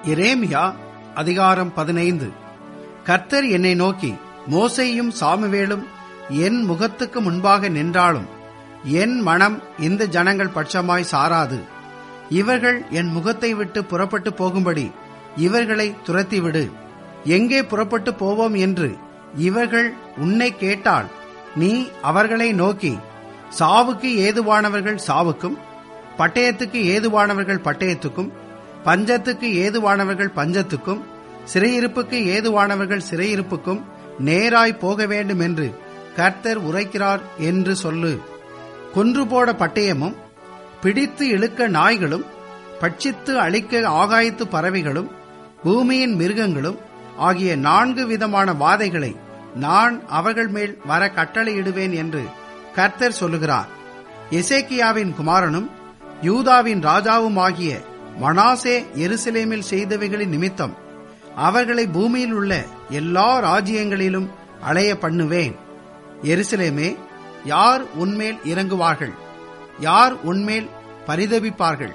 எரேமியா அதிகாரம் 15. கர்த்தர் என்னை நோக்கி, மோசேயும் சாமுவேலும் என் முகத்துக்கு முன்பாக நின்றாலும் என் மனம் இந்த ஜனங்கள் பட்சமாய் சாராது. இவர்கள் என் முகத்தை விட்டு புறப்பட்டு போகும்படி இவர்களை துரத்திவிடு. எங்கே புறப்பட்டு போவோம் என்று இவர்கள் உன்னை கேட்டால், நீ அவர்களை நோக்கி, சாவுக்கு ஏதுவானவர்கள் சாவுக்கும், பட்டயத்துக்கு ஏதுவானவர்கள் பட்டயத்துக்கும், பஞ்சத்துக்கு ஏதுவானவர்கள் பஞ்சத்துக்கும், சிறையிருப்புக்கு ஏதுவானவர்கள் சிறையிருப்புக்கும் நேராய் போக வேண்டும் என்று கர்த்தர் உரைக்கிறார் என்று சொல்லு. கொன்று போட பட்டயமும், பிடித்து இழுக்க நாய்களும், பட்சித்து அழிக்க ஆகாயத்து பறவைகளும், பூமியின் மிருகங்களும் ஆகிய 4 விதமான வாதைகளை நான் அவர்கள் மேல் வர கட்டளையிடுவேன் என்று கர்த்தர் சொல்லுகிறார். எசேக்கியாவின் குமாரனும் யூதாவின் ராஜாவுமாகிய மனாசே எருசலேமில் செய்தவைகளின் நிமித்தம் அவர்களை பூமியில் உள்ள எல்லா ராஜ்யங்களிலும் அலைய பண்ணுவேன். எருசலேமே, யார் உன்மேல் இறங்குவார்கள்? யார் உன்மேல் பரிதபிப்பார்கள்?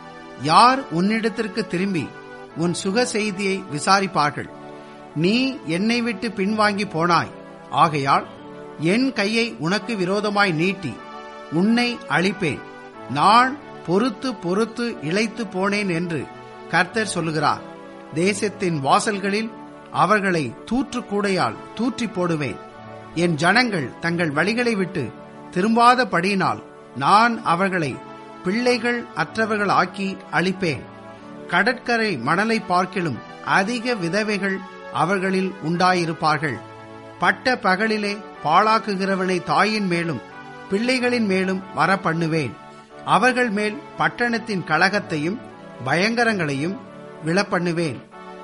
யார் உன்னிடத்திற்கு திரும்பி உன் சுக செய்தியை விசாரிப்பார்கள்? நீ என்னை விட்டு பின்வாங்கி போனாய். ஆகையால் என் கையை உனக்கு விரோதமாய் நீட்டி உன்னை அழிப்பேன். நான் பொறுத்து பொறுத்து இளைத்து போனேன் என்று கர்த்தர் சொல்லுகிறார். தேசத்தின் வாசல்களில் அவர்களை தூற்றுக்கூடையால் தூற்றி போடுவேன். என் ஜனங்கள் தங்கள் வழிகளை விட்டு திரும்பாதபடியினால் நான் அவர்களை பிள்ளைகள் அற்றவர்கள் ஆக்கி அழிப்பேன். கடற்கரை மணலை பார்க்கிலும் அதிக விதவைகள் அவர்களில் உண்டாயிருப்பார்கள். பட்ட பகலிலே பாழாக்குகிறவனை தாயின் மேலும் பிள்ளைகளின் மேலும் வர பண்ணுவேன். அவர்கள் மேல் பட்டணத்தின் கலகத்தையும் பயங்கரங்களையும் விழப்பண்ணுவேன்.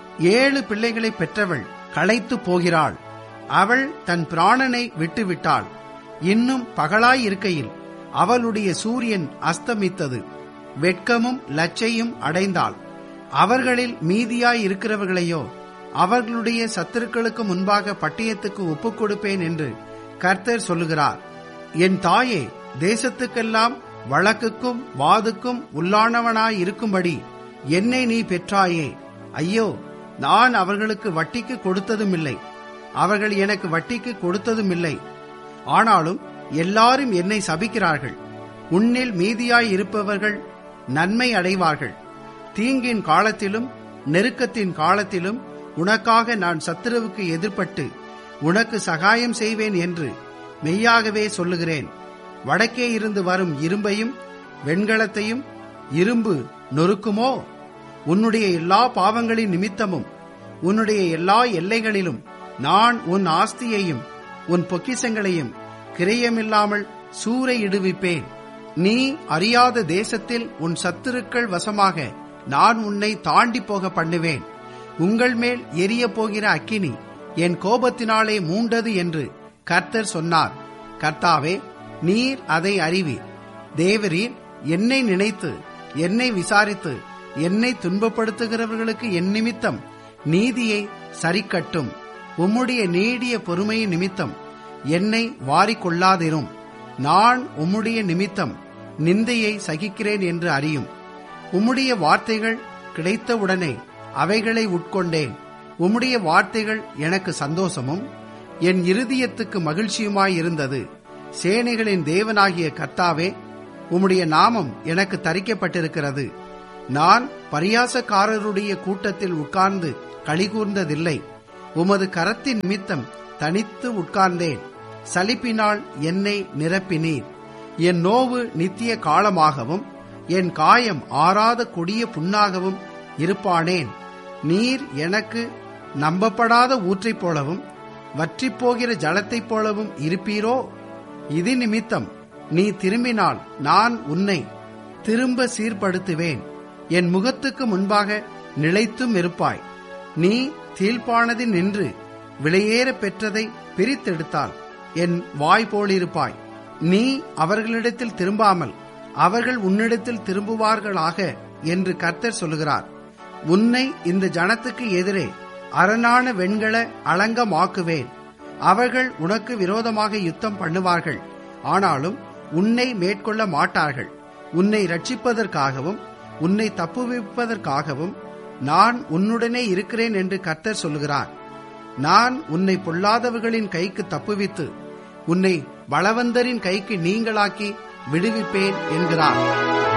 7 பிள்ளைகளை பெற்றவள் களைத்து போகிறாள். அவள் தன் பிராணனை விட்டுவிட்டாள். இன்னும் பகலாயிருக்கையில் அவளுடைய சூரியன் அஸ்தமித்தது. வெட்கமும் லச்சையும் அடைந்தாள். அவர்களில் மீதியாயிருக்கிறவர்களையோ அவர்களுடைய சத்துருக்களுக்கு முன்பாக பட்டயத்துக்கு ஒப்புக் கொடுப்பேன் என்று கர்த்தர் சொல்லுகிறார். என் தாயே, தேசத்துக்கெல்லாம் வழக்குக்கும் வாதுக்கும் உள்ளானவனாயிருக்கும்படி என்னை நீ பெற்றாயே. ஐயோ, நான் அவர்களுக்கு வட்டிக்கு கொடுத்ததுமில்லை, அவர்கள் எனக்கு வட்டிக்கு கொடுத்ததுமில்லை. ஆனாலும் எல்லாரும் என்னை சபிக்கிறார்கள். உன்னில் மீதியாயிருப்பவர்கள் நன்மை அடைவார்கள். தீங்கின் காலத்திலும் நெருக்கத்தின் காலத்திலும் உனக்காக நான் சத்துருவுக்கு எதிர்ப்பட்டு உனக்கு சகாயம் செய்வேன் என்று மெய்யாகவே சொல்லுகிறேன். வடக்கே இருந்து வரும் இரும்பையும் வெண்கலத்தையும் இரும்பு நொறுக்குமோ? உன்னுடைய எல்லா பாவங்களின் நிமித்தமும் உன்னுடைய எல்லா எல்லைகளிலும் நான் உன் ஆஸ்தியையும் உன் பொக்கிசங்களையும் கிரயமில்லாமல் சூறையிடுவிப்பேன். நீ அறியாத தேசத்தில் உன் சத்துருக்கள் வசமாக நான் உன்னை தாண்டி போக பண்ணுவேன். உங்கள் மேல் எரிய போகிற அக்கினி என் கோபத்தினாலே மூண்டது என்று கர்த்தர் சொன்னார். கர்த்தாவே, நீர் அதை அறிவீர். தேவரீர் என்னை நினைத்து என்னை விசாரித்து என்னை துன்பப்படுத்துகிறவர்களுக்கு என் நிமித்தம் நீதியை சரிக்கட்டும். உம்முடைய நீடிய பொறுமையின் நிமித்தம் என்னை வாரிக்கொள்ளாதிரும். நான் உம்முடைய நிமித்தம் நிந்தையை சகிக்கிறேன் என்று அறியும். உம்முடைய வார்த்தைகள் கிடைத்தவுடனே அவைகளை உட்கொண்டேன். உம்முடைய வார்த்தைகள் எனக்கு சந்தோஷமும் என் இருதயத்துக்கு மகிழ்ச்சியுமாயிருந்தது. சேனைகளின் தேவனாகிய கர்த்தாவே, உம்முடைய நாமம் எனக்கு தரிக்கப்பட்டிருக்கிறது. நான் பரியாசக்காரருடைய கூட்டத்தில் உட்கார்ந்து களிகூர்ந்ததில்லை. உமது கரத்தின் நிமித்தம் தனித்து உட்கார்ந்தேன். சலிப்பினால் என்னை நிரப்பினீர். என் நோவு நித்திய காலமாகவும் என் காயம் ஆறாத கொடிய புண்ணாகவும் இருப்பானேன். நீர் எனக்கு நம்பப்படாத ஊற்றைப் போலவும் வற்றிப்போகிற ஜலத்தைப் போலவும் இருப்பீரோ? இது நிமித்தம் நீ திரும்பினால் நான் உன்னை திரும்ப சீர்படுத்துவேன். என் முகத்துக்கு முன்பாக நிலைத்தும் இருப்பாய். நீ தீழ்ப்பானதில் நின்று விலையேற பெற்றதை பிரித்தெடுத்தால் என் வாய் போலிருப்பாய். நீ அவர்களிடத்தில் திரும்பாமல் அவர்கள் உன்னிடத்தில் திரும்புவார்களாக என்று கர்த்தர் சொல்லுகிறார். உன்னை இந்த ஜனத்துக்கு எதிரே அரணான வெண்கல அலங்கமாக்குவேன். அவர்கள் உனக்கு விரோதமாக யுத்தம் பண்ணுவார்கள். ஆனாலும் உன்னை மேற்கொள்ள மாட்டார்கள். உன்னை ரட்சிப்பதற்காகவும் உன்னை தப்புவிப்பதற்காகவும் நான் உன்னுடனே இருக்கிறேன் என்று கர்த்தர் சொல்லுகிறார். நான் உன்னை பொல்லாதவர்களின் கைக்கு தப்புவித்து உன்னை பலவந்தரின் கைக்கு நீங்களாக்கி விடுவிப்பேன் என்கிறார்.